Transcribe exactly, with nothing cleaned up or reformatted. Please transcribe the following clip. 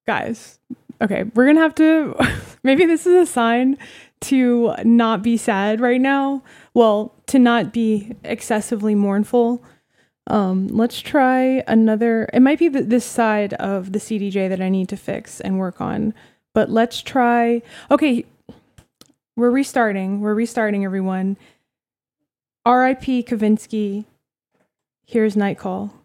guys, okay, we're gonna have to, maybe this is a sign to not be sad right now. Well, to not be excessively mournful. Um, let's try another, it might be the, this side of the C D J that I need to fix and work on, but let's try, okay, we're restarting, we're restarting everyone. R I P Kavinsky, here's Night Call.